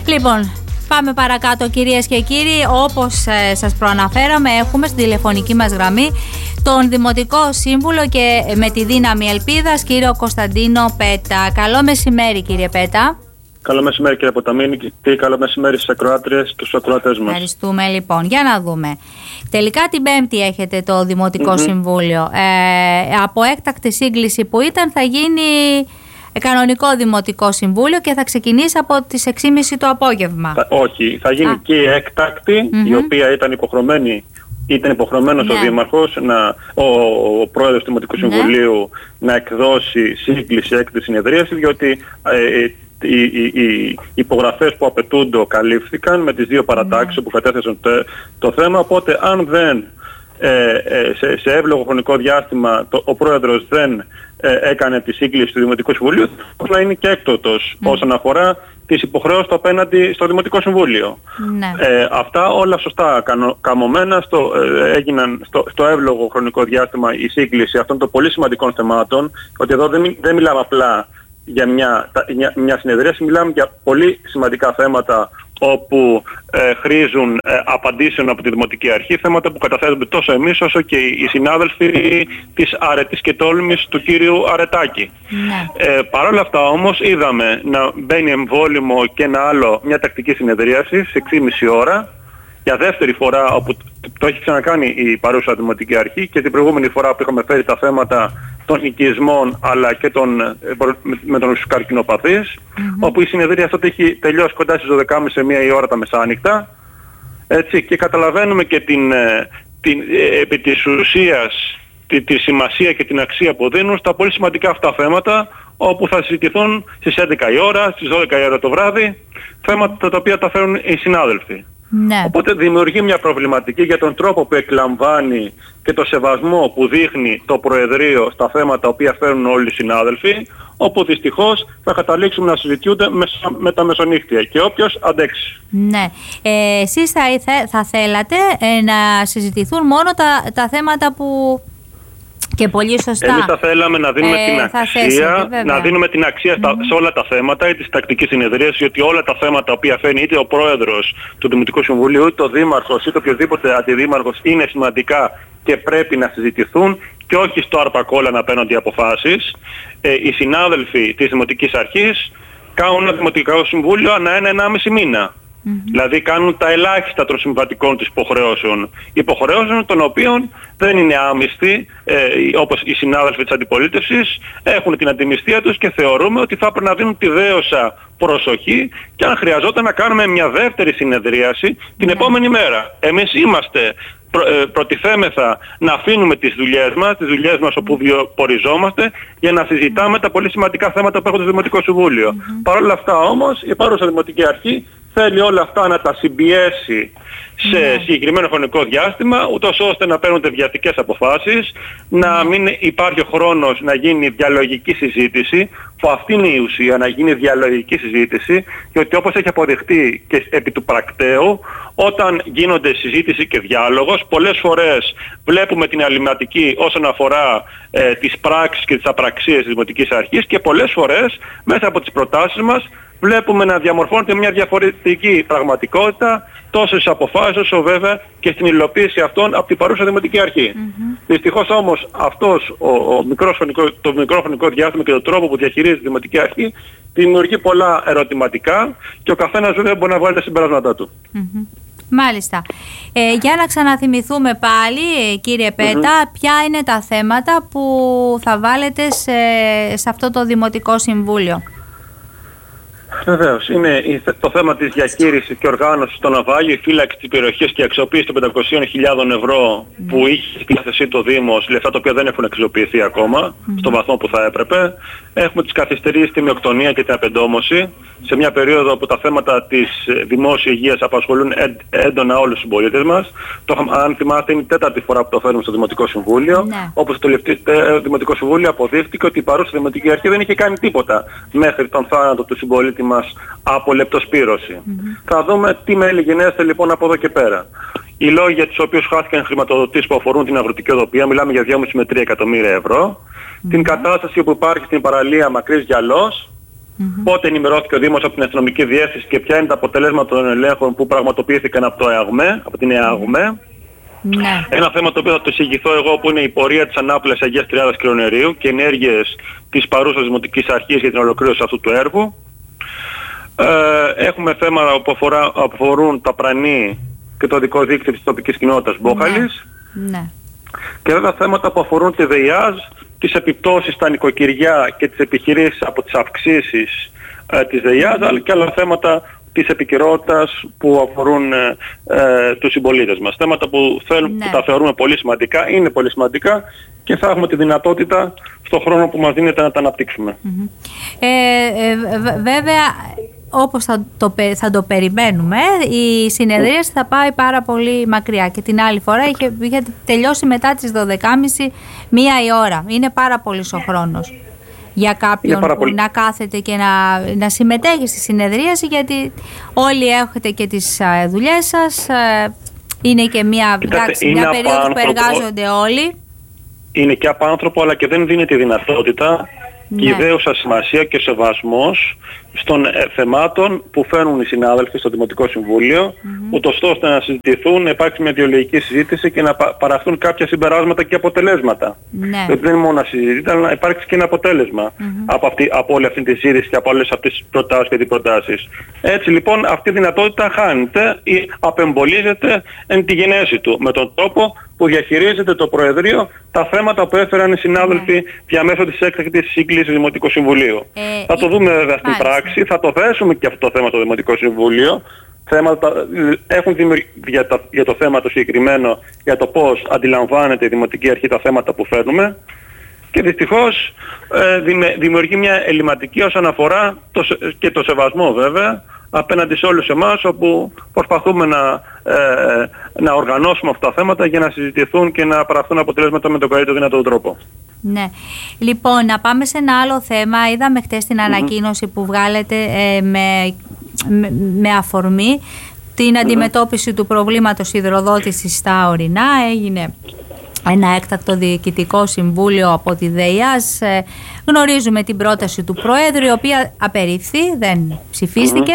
Λοιπόν, πάμε παρακάτω κυρίες και κύριοι. Όπως σας προαναφέραμε, έχουμε στην τηλεφωνική μας γραμμή τον Δημοτικό Σύμβουλο και με τη δύναμη ελπίδας, κύριο Κωνσταντίνο Πέτα. Καλό μεσημέρι, κύριε Πέτα. Καλό μεσημέρι, κύριε Ποταμίνη, και καλό μεσημέρι στις ακροάτριες και στους ακροατές μας. Ευχαριστούμε. Λοιπόν, για να δούμε. Τελικά την Πέμπτη έχετε το Δημοτικό Συμβούλιο. Από έκτακτη σύγκληση που ήταν, θα γίνει κανονικό Δημοτικό Συμβούλιο και θα ξεκινήσει από τις 6.30 το απόγευμα. Όχι, θα γίνει και η έκτακτη, η οποία ήταν υποχρεωμένος ο Δήμαρχος, ο Πρόεδρος του Δημοτικού Συμβουλίου, να εκδώσει σύγκληση έκτακτη συνεδρίαση, διότι οι υπογραφές που απαιτούνται καλύφθηκαν με τις δύο παρατάξεις που κατέθεσαν το θέμα, οπότε αν δεν σε εύλογο χρονικό διάστημα ο Πρόεδρος δεν έκανε τη σύγκληση του Δημοτικού Συμβουλίου, θα είναι και έκτοτος όσον αφορά τις υποχρεώσεις απέναντι στο Δημοτικό Συμβούλιο. Αυτά όλα σωστά καμωμένα, έγιναν στο εύλογο χρονικό διάστημα η σύγκληση αυτών των πολύ σημαντικών θεμάτων, ότι εδώ δεν μιλάμε απλά για μια συνεδρίαση, μιλάμε για πολύ σημαντικά θέματα όπου χρήζουν απαντήσεων από τη Δημοτική Αρχή, θέματα που καταθέτουμε τόσο εμείς όσο και οι συνάδελφοι της Αρετής και Τόλμης του κύριου Αρετάκη. Παρ' όλα αυτά όμως είδαμε να μπαίνει εμβόλυμο και μια τακτική συνεδρίαση σε 6.30 ώρα, για δεύτερη φορά, όπου το έχει ξανακάνει η παρούσα Δημοτική Αρχή, και την προηγούμενη φορά που είχαμε φέρει τα θέματα των οικισμών αλλά και με τους καρκινοπαθείς, όπου η συνεδρία αυτή έχει τελειώσει κοντά στις 12.30 σε 1 η ώρα τα μεσάνυχτα, έτσι, και καταλαβαίνουμε και επί της ουσίας τη σημασία και την αξία που δίνουν στα πολύ σημαντικά αυτά θέματα, όπου θα συζητηθούν στις 11 η ώρα, στις 12 η ώρα το βράδυ, θέματα τα οποία τα φέρουν οι συνάδελφοι. Οπότε δημιουργεί μια προβληματική για τον τρόπο που εκλαμβάνει και το σεβασμό που δείχνει το Προεδρείο στα θέματα τα οποία φέρνουν όλοι οι συνάδελφοι, όπου δυστυχώς θα καταλήξουμε να συζητιούνται με τα μεσονύχτια και όποιος αντέξει. Εσείς θα θέλατε να συζητηθούν μόνο τα θέματα που... Και πολύ σωστά. Εμείς θα θέλαμε να δίνουμε την αξία, σε όλα τα θέματα της τακτικής συνεδρίας, γιατί όλα τα θέματα τα οποία φέρνει είτε ο Πρόεδρος του Δημοτικού Συμβουλίου, είτε ο Δήμαρχος, είτε οποιοδήποτε αντιδήμαρχος, είναι σημαντικά και πρέπει να συζητηθούν και όχι στο αρπακόλα να παίρνονται οι αποφάσεις. Οι συνάδελφοι της Δημοτικής Αρχής κάνουν ένα Δημοτικό Συμβούλιο ανά 1,5 μήνα. Δηλαδή κάνουν τα ελάχιστα των συμβατικών της υποχρεώσεων των οποίων δεν είναι άμυστοι, όπως οι συνάδελφοι της αντιπολίτευσης έχουν την αντιμυστία τους, και θεωρούμε ότι θα πρέπει να δίνουν τη δέωσα προσοχή και αν χρειαζόταν να κάνουμε μια δεύτερη συνεδρίαση την επόμενη μέρα. Εμείς είμαστε προτιθέμεθα να αφήνουμε τις δουλειές μας όπου βιοποριζόμαστε, για να συζητάμε τα πολύ σημαντικά θέματα που έχουν το Δημοτικό Συμβούλιο. Παρ' όλα αυτά όμως η παρούσα Δημοτική Αρχή θέλει όλα αυτά να τα συμπιέσει σε συγκεκριμένο χρονικό διάστημα, ούτως ώστε να παίρνονται βιαστικές αποφάσεις, να μην υπάρχει ο χρόνος να γίνει διαλογική συζήτηση, που αυτή είναι η ουσία, να γίνει διαλογική συζήτηση, γιατί όπως έχει αποδειχτεί και επί του πρακτέου, όταν γίνονται συζήτηση και διάλογος, πολλές φορές βλέπουμε την αλληματική όσον αφορά τις πράξεις και τις απραξίες της Δημοτικής Αρχής, και πολλές φορές μέσα από τις προτάσεις μας βλέπουμε να διαμορφώνεται μια διαφορετική πραγματικότητα, τόσο στις αποφάσεις όσο βέβαια και στην υλοποίηση αυτών από την παρούσα Δημοτική Αρχή. Δυστυχώς όμως αυτός το μικρό χρονικό διάστημα και τον τρόπο που διαχειρίζεται η Δημοτική Αρχή δημιουργεί πολλά ερωτηματικά, και ο καθένας βέβαια μπορεί να βγάλει τα συμπεράσματά του. Μάλιστα. Για να ξαναθυμηθούμε πάλι, κύριε Πέτα, ποια είναι τα θέματα που θα βάλετε σε αυτό το Δημοτικό Συμβούλιο? Βεβαίως. Είναι το θέμα της διαχείρισης και οργάνωσης των ναυάγιων, η φύλαξη της περιοχής και η αξιοποίηση των 500.000 ευρώ που είχε στη διάθεσή το Δήμος, λεφτά τα οποία δεν έχουν αξιοποιηθεί ακόμα στο βαθμό που θα έπρεπε. Έχουμε τις καθυστερήσεις, τη μειοκτονία και την απεντόμωση, σε μια περίοδο που τα θέματα της δημόσιας υγείας απασχολούν έντονα όλους τους συμπολίτες μας. Αν θυμάστε, είναι η 4η φορά που το φέρνουμε στο Δημοτικό Συμβούλιο. Όπως το Δημοτικό Συμβούλιο αποδείχτηκε ότι η παρούσα Δημοτική Αρχή δεν είχε κάνει τίποτα μέχρι τον θάνατο του συμπολίτη μας από λεπτοσπύρωση. Θα δούμε τι μέλη γενέστε λοιπόν από εδώ και πέρα. Οι λόγοι για τους οποίους χάθηκαν χρηματοδοτήσεις που αφορούν την αγροτική οδοπία, μιλάμε για 2,5 με 3 εκατομμύρια ευρώ. Την κατάσταση που υπάρχει στην παραλία Μακρύς Γυαλός, Πότε ενημερώθηκε ο Δήμος από την αστυνομική διεύθυνση και ποια είναι τα αποτελέσματα των ελέγχων που πραγματοποιήθηκαν από το ΕΑΓΜΕ, από την ΕΑΓΜΕ. Ναι. Ένα θέμα το οποίο θα το εισηγηθώ εγώ, που είναι η πορεία της ανάπλασης Αγίας Τριάδας Κυρονερίου και ενέργειες της παρούσας Δημοτικής Αρχής για την ολοκλήρωση αυτού του έργου. Έχουμε θέματα που αφορούν τα πρανή και το δικό δίκτυο της τοπικής κοινότητας Μπόχαλης. Ναι. Και βέβαια θέματα που αφορούν τη ΔΕΙΑΖ, τις επιπτώσεις στα νοικοκυριά και τις επιχειρήσεις από τις αυξήσεις της ΔΕΙΑΖ, αλλά και άλλα θέματα της επικαιρότητας που αφορούν τους συμπολίτες μας. Θέματα που τα θεωρούμε πολύ σημαντικά, είναι πολύ σημαντικά και θα έχουμε τη δυνατότητα στον χρόνο που μας δίνεται να τα αναπτύξουμε. Βέβαια, όπως θα το περιμένουμε, η συνεδρίαση θα πάει πάρα πολύ μακριά και την άλλη φορά είχε τελειώσει μετά τις 12.30 μία η ώρα. Είναι πάρα πολύς ο χρόνος για κάποιον που να κάθεται και να συμμετέχει στη συνεδρίαση, γιατί όλοι έχετε και τις δουλειές σας, είναι και μια περίοδος που εργάζονται όλοι. Είναι και απάνθρωπο, αλλά και δεν δίνει τη δυνατότητα και η ιδέουσα σημασία και σεβασμός των θεμάτων που φέρνουν οι συνάδελφοι στο Δημοτικό Συμβούλιο, ούτως ώστε να συζητηθούν, να υπάρξει μια ιδεολογική συζήτηση και να παραχθούν κάποια συμπεράσματα και αποτελέσματα. Δεν είναι μόνο να συζητείται, αλλά να υπάρξει και ένα αποτέλεσμα από όλη αυτή τη συζήτηση και από όλες αυτές τις προτάσεις και αντιπροτάσεις. Έτσι λοιπόν αυτή η δυνατότητα χάνεται ή απεμπολίζεται εν τη γενέση του, με τον τρόπο που διαχειρίζεται το Προεδρείο τα θέματα που έφεραν οι συνάδελφοι διαμέσου της έκτακτης σύγκλησης Δημοτικού Συμβουλίου. Θα το δούμε βέβαια στην πράξη, θα το θέσουμε και αυτό το θέμα στο Δημοτικό Συμβούλιο. Έχουν για το θέμα το συγκεκριμένο, για το πώς αντιλαμβάνεται η Δημοτική Αρχή τα θέματα που φέρνουμε, και δυστυχώς δημιουργεί μια ελληματική όσον αφορά και το σεβασμό βέβαια απέναντι σε όλους εμάς, όπου προσπαθούμε να οργανώσουμε αυτά τα θέματα για να συζητηθούν και να παραχθούν αποτελέσματα με τον καλύτερο δυνατό τρόπο. Ναι. Λοιπόν, να πάμε σε ένα άλλο θέμα. Είδαμε χτες την ανακοίνωση που βγάλετε με αφορμή την αντιμετώπιση του προβλήματος υδροδότησης στα ορεινά. Έγινε ένα έκτακτο διοικητικό συμβούλιο από τη ΔΕΙΑΣ. Γνωρίζουμε την πρόταση του Προέδρου, η οποία απερίφθη, δεν ψηφίστηκε.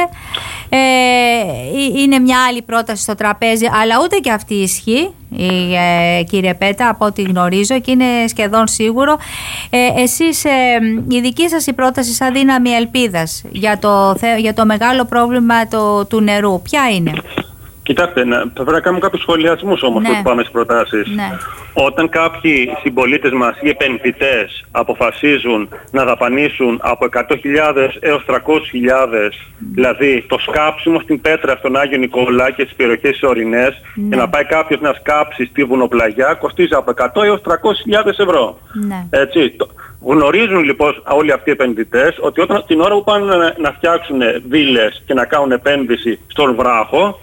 Είναι μια άλλη πρόταση στο τραπέζι, αλλά ούτε και αυτή ισχύει, κύριε Πέτα, από ό,τι γνωρίζω, και είναι σχεδόν σίγουρο. Εσείς, η δική σας η πρόταση σαν δύναμη ελπίδας για το μεγάλο πρόβλημα του νερού, ποια είναι? Κοιτάξτε, πρέπει να κάνουμε κάποιους σχολιασμούς όμως που πάμε στις προτάσεις. Όταν κάποιοι συμπολίτες μας ή επενδυτές αποφασίζουν να δαπανίσουν από 100.000 έως 300.000, δηλαδή το σκάψιμο στην Πέτρα, στον Άγιο Νικόλα και στις περιοχές ορεινές, και να πάει κάποιος να σκάψει στη βουνοπλαγιά, κοστίζει από 100 έως 300.000 ευρώ. Έτσι. Γνωρίζουν λοιπόν όλοι αυτοί οι επενδυτές ότι όταν την ώρα που πάνε να φτιάξουν βίλες και να κάνουν επένδυση στον βράχο,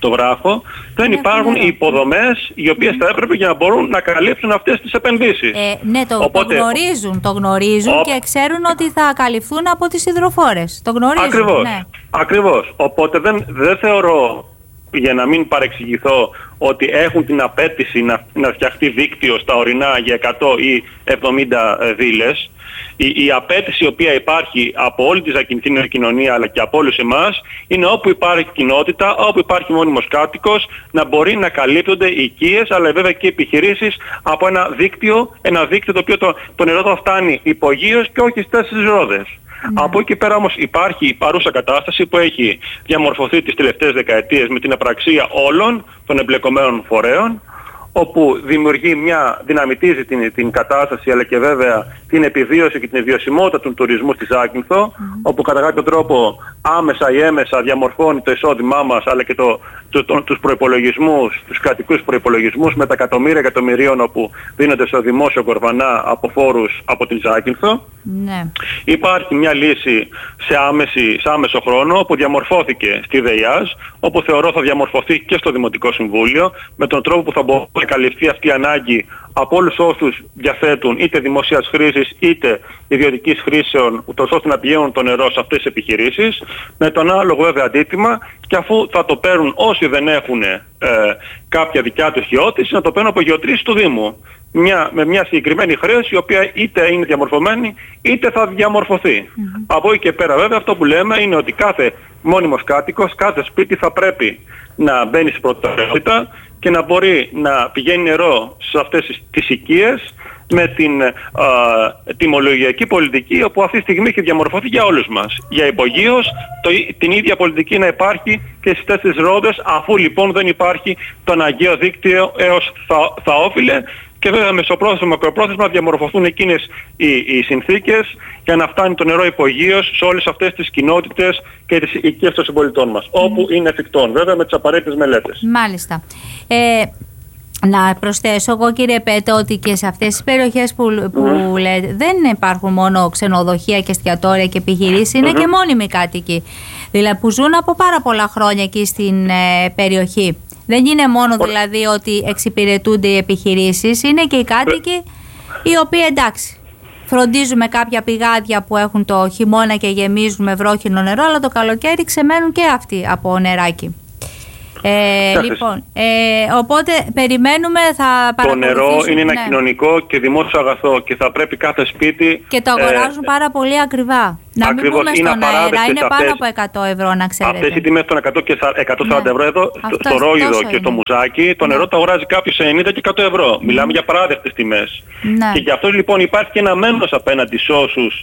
δεν υπάρχουν οι υποδομές οι οποίες θα έπρεπε για να μπορούν να καλύψουν αυτές τις επενδύσεις. Ναι, το γνωρίζουν και ξέρουν ότι θα καλυφθούν από τις υδροφόρες. Το γνωρίζουν. Ακριβώς. Οπότε δεν θεωρώ, για να μην παρεξηγηθώ, ότι έχουν την απέτηση να φτιαχτεί δίκτυο στα ορεινά για 100 ή 70 βίλες. Η απέτηση η οποία υπάρχει από όλη τη ζακυνθήνια κοινωνία, αλλά και από όλους εμάς, είναι όπου υπάρχει κοινότητα, όπου υπάρχει μόνιμος κάτοικος, να μπορεί να καλύπτονται οι οικίες, αλλά βέβαια και οι επιχειρήσεις από ένα δίκτυο το οποίο το νερό θα φτάνει υπογείως και όχι στις 4 ρόδες. Από εκεί πέρα όμως υπάρχει η παρούσα κατάσταση που έχει διαμορφωθεί τις τελευταίες δεκαετίες με την απραξία όλων των εμπλεκομένων φορέων, όπου δυναμητίζει την κατάσταση, αλλά και βέβαια την επιβίωση και την βιωσιμότητα του τουρισμού στη Ζάκυνθο, όπου κατά κάποιο τρόπο άμεσα ή έμεσα διαμορφώνει το εισόδημά μας, αλλά και τους προϋπολογισμούς, τους κρατικούς προϋπολογισμούς με τα εκατομμύρια εκατομμυρίων όπου δίνονται στο δημόσιο κορβανά από φόρους από την Ζάκυνθο. Υπάρχει μια λύση σε άμεσο χρόνο, όπου διαμορφώθηκε στη ΔΕΙΑΣ, όπου θεωρώ θα διαμορφωθεί και στο Δημοτικό Συμβούλιο, με τον τρόπο που θα μπορεί να καλυφθεί αυτή η ανάγκη από όλους όσους διαθέτουν είτε δημοσίας χρήσης είτε ιδιωτικής χρήσεων, ούτως ώστε να πηγαίνουν το νερό σε αυτές τις επιχειρήσεις, με τον ανάλογο βέβαια αντίτιμα, και αφού θα το παίρνουν όσοι δεν έχουν κάποια δικιά τους γεώτηση, να το παίρνουν από γεωτρήσεις του Δήμου. με μια συγκεκριμένη χρέωση, η οποία είτε είναι διαμορφωμένη είτε θα διαμορφωθεί. Από εκεί και πέρα βέβαια αυτό που λέμε είναι ότι κάθε μόνιμος κάτοικος, κάθε σπίτι θα πρέπει να μπαίνει στην προτεραιότητα και να μπορεί να πηγαίνει νερό σε αυτές τις οικίες με την τιμολογιακή πολιτική, όπου αυτή τη στιγμή έχει διαμορφωθεί για όλους μας. Για υπογείως την ίδια πολιτική να υπάρχει και στις 4 ρόδες, αφού λοιπόν δεν υπάρχει το αναγκαίο δίκτυο έως θα όφιλε, και βέβαια μεσοπρόθεσμα, μακροπρόθεσμα διαμορφωθούν εκείνες οι συνθήκες για να φτάνει το νερό υπογείως σε όλες αυτές τις κοινότητες και τις οικίες των συμπολιτών μας, όπου είναι εφικτόν, βέβαια με τις απαραίτητες μελέτες. Μάλιστα. Να προσθέσω εγώ, κύριε Πέτα, ότι και σε αυτές τις περιοχές που λέτε δεν υπάρχουν μόνο ξενοδοχεία και εστιατόρια και επιχειρήσεις, είναι και μόνιμοι κάτοικοι, δηλαδή που ζουν από πάρα πολλά χρόνια εκεί στην περιοχή. Δεν είναι μόνο δηλαδή ότι εξυπηρετούνται οι επιχειρήσεις, είναι και οι κάτοικοι οι οποίοι, εντάξει, φροντίζουμε κάποια πηγάδια που έχουν το χειμώνα και γεμίζουν με βρόχινο νερό, αλλά το καλοκαίρι ξεμένουν και αυτοί από νεράκι. Λοιπόν, οπότε περιμένουμε, θα παρακολουθήσουμε. Το νερό είναι ένα κοινωνικό και δημόσιο αγαθό και θα πρέπει κάθε σπίτι... Και το αγοράζουν πάρα πολύ ακριβά. Να μην πούμε στον αέρα, είναι πάνω από 100 ευρώ, να ξέρετε. Αυτές οι τιμές των 100 και 140 ευρώ εδώ, στο Ρόιδο και στο Μουζάκι, το νερό το αγοράζει κάποιος σε 90 και 100 ευρώ. Μιλάμε για παράδεκτες τιμές. Και γι' αυτό λοιπόν υπάρχει και ένα μένος απέναντι σε όσους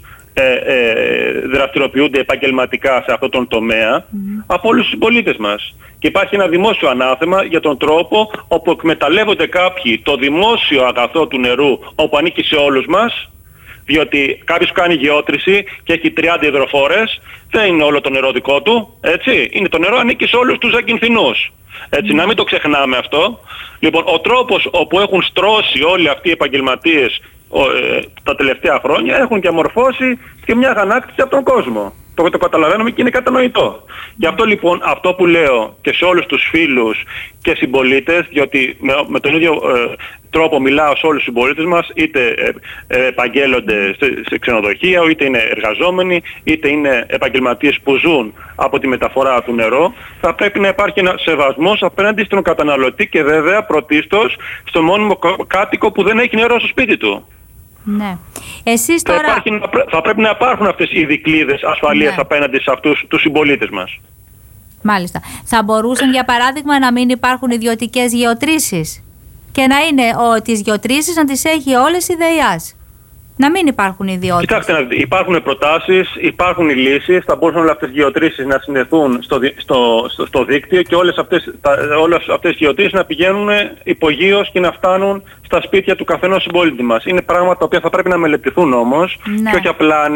δραστηριοποιούνται επαγγελματικά σε αυτόν τον τομέα από όλους τους συμπολίτες μας. Και υπάρχει ένα δημόσιο ανάθεμα για τον τρόπο όπου εκμεταλλεύονται κάποιοι το δημόσιο αγαθό του νερού, όπου ανήκει σε όλους μας, διότι κάποιος κάνει γεώτρηση και έχει 30 υδροφόρες, δεν είναι όλο το νερό δικό του, έτσι. Είναι το νερό, ανήκει σε όλους τους Ζακυνθινούς. Έτσι, να μην το ξεχνάμε αυτό. Λοιπόν, ο τρόπος όπου έχουν στρώσει όλοι αυτοί οι επαγγελματίες τα τελευταία χρόνια έχουν διαμορφώσει και μια αγανάκτηση από τον κόσμο. Το καταλαβαίνουμε και είναι κατανοητό. Γι' αυτό λοιπόν αυτό που λέω και σε όλους τους φίλους και συμπολίτες, διότι με τον ίδιο τρόπο μιλάω σε όλους τους συμπολίτες μας, είτε επαγγέλλονται σε ξενοδοχεία, είτε είναι εργαζόμενοι, είτε είναι επαγγελματίες που ζουν από τη μεταφορά του νερού, θα πρέπει να υπάρχει ένα σεβασμός απέναντι στον καταναλωτή και βέβαια πρωτίστως στον μόνιμο κάτοικο που δεν έχει νερό στο σπίτι του. Ναι. Εσείς τώρα... θα πρέπει να υπάρχουν αυτές οι δικλείδες ασφαλείας απέναντι σε αυτούς τους συμπολίτες μας. Μάλιστα. Θα μπορούσαν για παράδειγμα να μην υπάρχουν ιδιωτικές γεωτρήσεις και να είναι τις γεωτρήσεις να τις έχει όλες η ΔΕΙΑΣ. Να μην υπάρχουν ιδιώτες. Κοιτάξτε, υπάρχουν προτάσεις, υπάρχουν οι λύσεις, θα μπορούσαν όλες αυτές οι γεωτρήσεις να συνδεθούν στο δίκτυο και όλες αυτές οι γεωτρήσεις να πηγαίνουν υπογείως και να φτάνουν στα σπίτια του καθενός συμπολίτη μας. Είναι πράγματα τα οποία θα πρέπει να μελετηθούν όμως και όχι απλά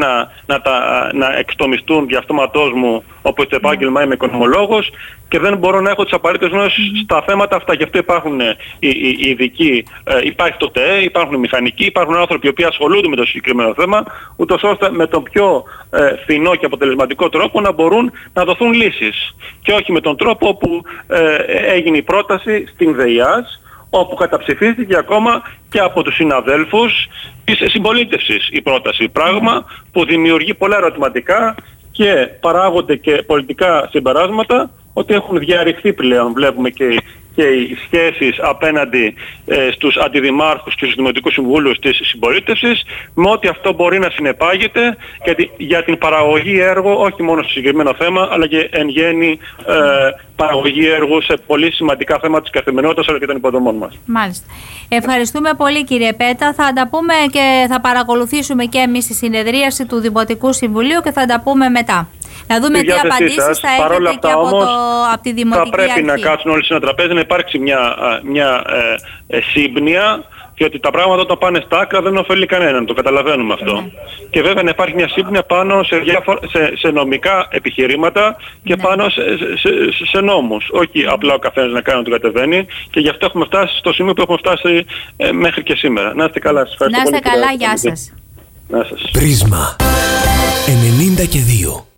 να εξτομιστούν δια αυτόματός μου, όπως το επάγγελμα είμαι οικονομολόγος και δεν μπορώ να έχω τις απαραίτητες γνώσεις στα θέματα αυτά. Γι' αυτό υπάρχουν οι ειδικοί, υπάρχει το ΤΕ, υπάρχουν οι μηχανικοί, υπάρχουν άνθρωποι οι οποίοι ασχολούνται με το συγκεκριμένο θέμα, ούτως ώστε με τον πιο φθηνό και αποτελεσματικό τρόπο να μπορούν να δοθούν λύσεις. Και όχι με τον τρόπο που έγινε η πρόταση στην ΔΕΙΑΣ, όπου καταψηφίστηκε ακόμα και από τους συναδέλφους της συμπολίτευσης η πρόταση. Πράγμα που δημιουργεί πολλά ερωτηματικά και παράγονται και πολιτικά συμπεράσματα ότι έχουν διαρριχθεί πλέον, βλέπουμε και οι σχέσεις απέναντι στους αντιδημάρχους και στους δημοτικούς συμβούλους της συμπολίτευσης, με ό,τι αυτό μπορεί να συνεπάγεται για την παραγωγή έργου, όχι μόνο στο συγκεκριμένο θέμα, αλλά και εν γέννη παραγωγή έργου σε πολύ σημαντικά θέματα της καθημερινότητας αλλά και των υποδομών μας. Μάλιστα. Ευχαριστούμε πολύ, κύριε Πέτα. Θα τα πούμε και θα παρακολουθήσουμε και εμείς τη συνεδρίαση του Δημοτικού Συμβουλίου και θα τα πούμε μετά. Να δούμε τι απαντήσεις θα έχετε και από τη Δημοτική θα πρέπει Αρχή. Να κάτσουν όλοι σε ένα τραπέζι, να υπάρξει μια σύμπνοια, διότι τα πράγματα όταν πάνε στα άκρα δεν ωφελεί κανέναν, το καταλαβαίνουμε αυτό. Και βέβαια να υπάρχει μια σύμπνοια πάνω σε νομικά επιχειρήματα και πάνω σε νόμους. Όχι απλά ο καθένας να κάνει ό,τι κατεβαίνει, και γι' αυτό έχουμε φτάσει στο σημείο που έχουμε φτάσει μέχρι και σήμερα. Να είστε καλά. Σας ευχαριστώ. Να είστε καλά, γεια σας. Να σας. Πρίσμα 92.